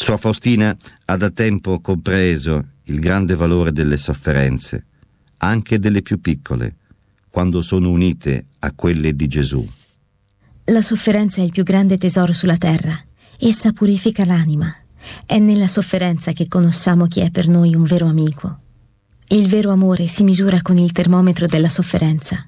Sua Faustina ha da tempo compreso il grande valore delle sofferenze, anche delle più piccole, quando sono unite a quelle di Gesù. La sofferenza è il più grande tesoro sulla terra. Essa purifica l'anima. È nella sofferenza che conosciamo chi è per noi un vero amico. Il vero amore si misura con il termometro della sofferenza.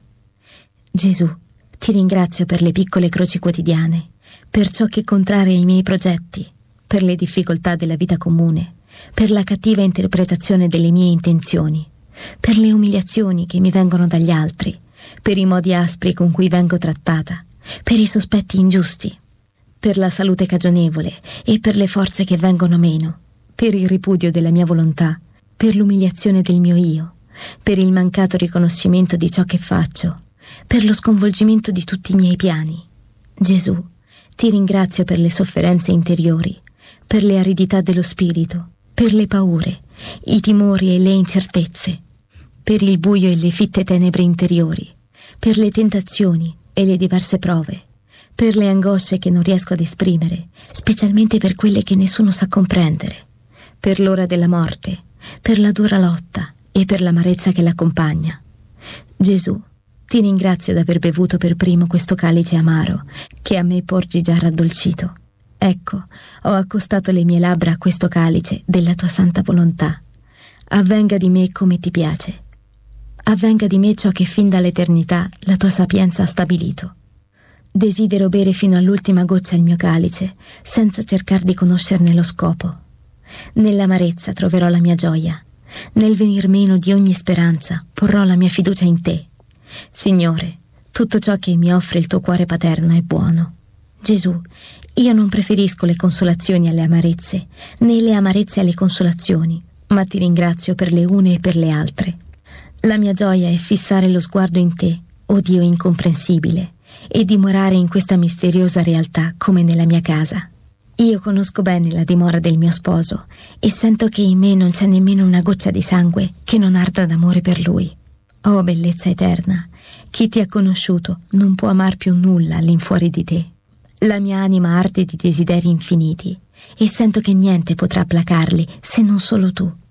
Gesù, ti ringrazio per le piccole croci quotidiane, per ciò che contraria i miei progetti, per le difficoltà della vita comune, per la cattiva interpretazione delle mie intenzioni, per le umiliazioni che mi vengono dagli altri, per i modi aspri con cui vengo trattata, per i sospetti ingiusti, per la salute cagionevole e per le forze che vengono meno, per il ripudio della mia volontà, per l'umiliazione del mio io, per il mancato riconoscimento di ciò che faccio, per lo sconvolgimento di tutti i miei piani. Gesù, ti ringrazio per le sofferenze interiori, per le aridità dello spirito, per le paure, i timori e le incertezze, per il buio e le fitte tenebre interiori, per le tentazioni e le diverse prove, per le angosce che non riesco ad esprimere, specialmente per quelle che nessuno sa comprendere, per l'ora della morte, per la dura lotta e per l'amarezza che l'accompagna. Gesù, ti ringrazio d'aver bevuto per primo questo calice amaro che a me porgi già raddolcito. Ecco, ho accostato le mie labbra a questo calice della tua santa volontà. Avvenga di me come ti piace. Avvenga di me ciò che fin dall'eternità la tua sapienza ha stabilito. Desidero bere fino all'ultima goccia il mio calice, senza cercar di conoscerne lo scopo. Nell'amarezza troverò la mia gioia. Nel venir meno di ogni speranza porrò la mia fiducia in te. Signore, tutto ciò che mi offre il tuo cuore paterno è buono. Gesù, io non preferisco le consolazioni alle amarezze, né le amarezze alle consolazioni, ma ti ringrazio per le une e per le altre. La mia gioia è fissare lo sguardo in te, o Dio incomprensibile, e dimorare in questa misteriosa realtà come nella mia casa. Io conosco bene la dimora del mio sposo e sento che in me non c'è nemmeno una goccia di sangue che non arda d'amore per lui. Oh bellezza eterna, chi ti ha conosciuto non può amar più nulla all'infuori di te. La mia anima arde di desideri infiniti e sento che niente potrà placarli se non solo tu.